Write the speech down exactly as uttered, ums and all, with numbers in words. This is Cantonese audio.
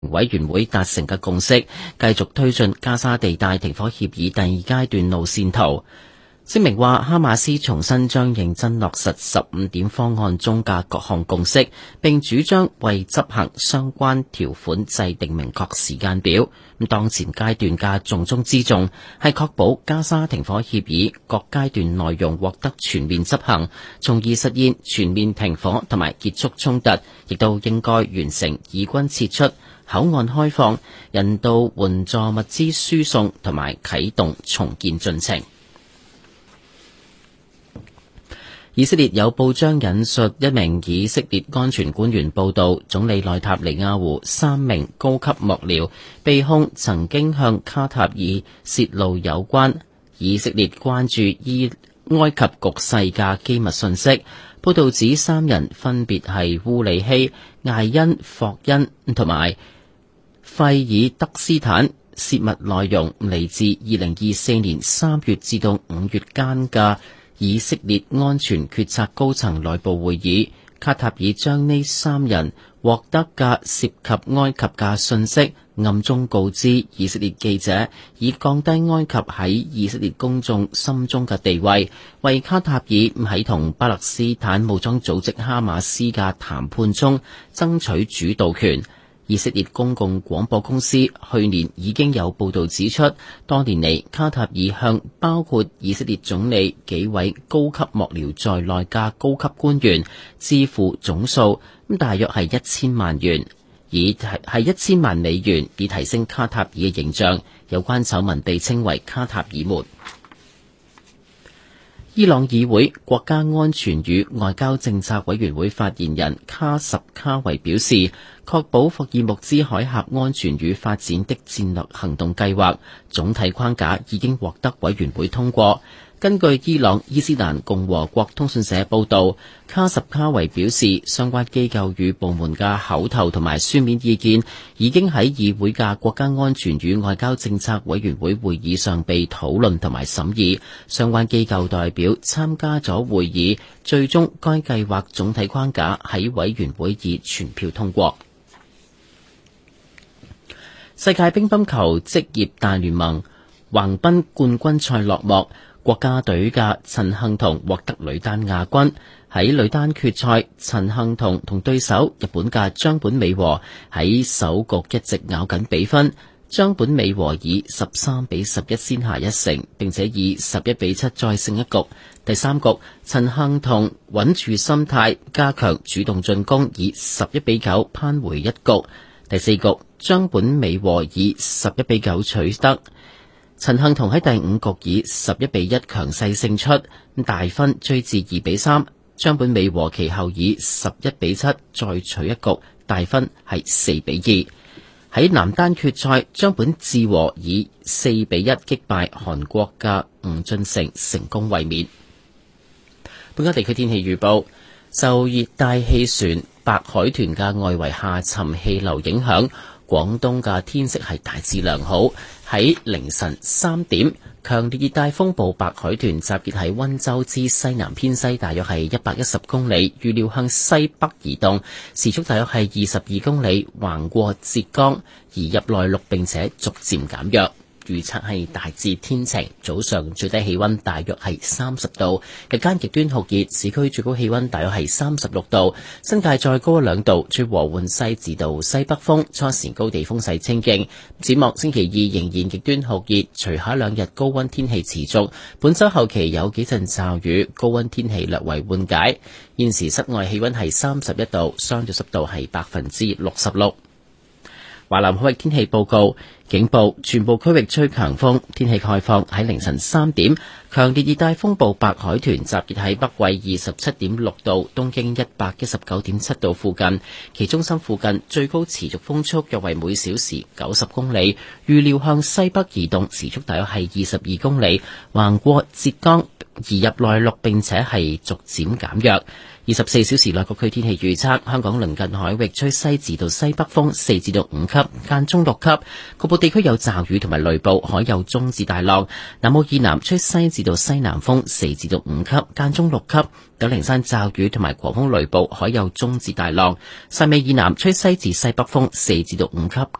委員會達成嘅共識，繼續推進加沙地帶停火協議第二階段路線圖。聲明話，哈馬斯重申將認真落實十五點方案中嘅各項共識，並主張為執行相關條款制定明確時間表。咁當前階段嘅重中之重係確保加沙停火協議各階段內容獲得全面執行，從而實現全面停火同埋結束衝突，亦都應該完成以軍撤出、口岸開放、人道援助物資輸送同埋啟動重建進程。以色列有報章引述一名以色列安全官員報道，總理內塔尼亞胡三名高級幕僚被控曾經向卡塔爾泄露有關以色列關注伊埃及局勢嘅機密信息。報道指三人分別係烏里希、艾恩霍恩同埋費爾德斯坦，泄密內容嚟自二零二四年三月至到五月間嘅以色列安全決策高層內部會議。卡塔爾將呢三人獲得嘅涉及埃及嘅信息暗中告知以色列記者，以降低埃及喺以色列公眾心中嘅地位，為卡塔爾喺同巴勒斯坦武裝組織哈馬斯嘅談判中爭取主導權。以色列公共廣播公司去年已經有報導指出，多年嚟卡塔爾向包括以色列總理幾位高級幕僚在內嘅高級官員支付總數咁大約係一千萬元，以係一千萬美元，以提升卡塔爾嘅形象。有關醜聞被稱為卡塔爾門。伊朗議會國家安全與外交政策委員會發言人卡什卡維表示，確保霍爾木茲海峽安全與發展的戰略行動計劃總體框架已經獲得委員會通過。根據伊朗伊斯蘭共和國通訊社報導，卡什卡維表示，相關機構與部門嘅口頭同埋書面意見已經喺議會嘅國家安全與外交政策委員會會議上被討論同埋審議。相關機構代表參加咗會議，最終該計劃總體框架喺委員會以全票通過。世界乒乓球職業大聯盟橫濱冠軍賽落幕。國家隊嘅陳幸同獲得女單亞軍。喺女單決賽，陳幸同同對手日本嘅張本美和喺首局一直咬緊比分，張本美和以十三比十一先下一城，並且以十一比七再勝一局。第三局，陳幸同穩住心態，加強主動進攻，以十一比九扳回一局。第四局，張本美和以十一比九取得。陳幸同喺第五局以十一比一強勢勝出，大分追至二比三。張本美和其後以十一比七再取一局，大分係四比二。喺男單決賽，張本智和以四比一擊敗韓國嘅吳俊成，成功衛冕。本港地區天氣預報，受熱帶氣旋白海豚嘅外圍下沉氣流影響，廣東嘅天色係大致良好。喺凌晨三點，強烈熱帶風暴白海豚集結喺溫州之西南偏西，大約係一百一十公里，預料向西北移動，時速大約係二十二公里，橫過浙江，移入內陸並且逐漸減弱。預測係大致天晴，早上最低氣溫大約係三十度，日間極端酷熱，市區最高氣溫大約係三十六度，新界再高一兩度，吹和緩西至到西北風，初時高地風勢清勁。展望星期二仍然極端酷熱，隨後兩日高溫天氣持續，本週後期有幾陣驟雨，高溫天氣略為緩解。現時室外氣溫係三十一度，相對濕度係百分之六十六。華南海域天氣報告，警報，全部區域吹強風，天氣概況喺凌晨三點，強烈熱帶風暴白海豚集結喺北緯二十七點六度、東經一百一十九點七度附近，其中心附近最高持續風速約為每小時九十公里，預料向西北移動，時速大約係二十二公里，橫過浙江，移入內陸並且係逐漸減弱。 二十四小時內各區天氣預測：香港鄰近海域吹西至到西北風四至到五級，間中六級，局部地區有驟雨同埋雷暴，海有中至大浪。南澳以南吹西至到西南風四至到五級，間中六級。九龍山驟雨同埋狂風雷暴，海有中至大浪。汕尾以南吹西至西北風四至到五級。